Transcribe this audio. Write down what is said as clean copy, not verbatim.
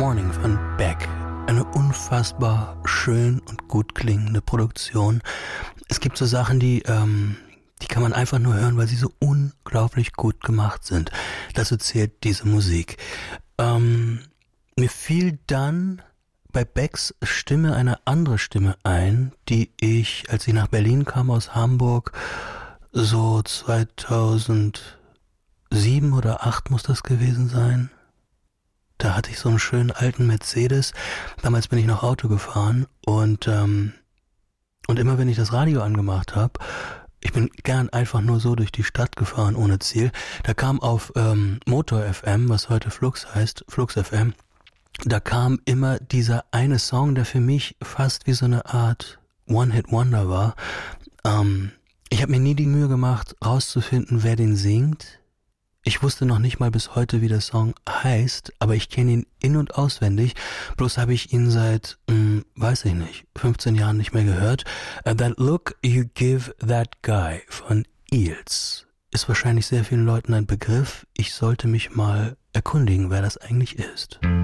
Morning von Beck. Eine unfassbar schön und gut klingende Produktion. Es gibt so Sachen, die kann man einfach nur hören, weil sie so unglaublich gut gemacht sind. Dazu zählt diese Musik. Mir fiel dann bei Becks Stimme eine andere Stimme ein, die ich, als ich nach Berlin kam aus Hamburg, so 2007 oder 2008 muss das gewesen sein. Da hatte ich so einen schönen alten Mercedes. Damals bin ich noch Auto gefahren und immer wenn ich das Radio angemacht habe, ich bin gern einfach nur so durch die Stadt gefahren ohne Ziel. Da kam auf Motor FM, was heute Flux heißt, Flux FM, da kam immer dieser eine Song, der für mich fast wie so eine Art One-Hit-Wonder war. Ich habe mir nie die Mühe gemacht, rauszufinden, wer den singt. Ich wusste noch nicht mal bis heute, wie der Song heißt, aber ich kenne ihn in- und auswendig. Bloß habe ich ihn seit, weiß ich nicht, 15 Jahren nicht mehr gehört. That Look You Give That Guy von Eels ist wahrscheinlich sehr vielen Leuten ein Begriff. Ich sollte mich mal erkundigen, wer das eigentlich ist.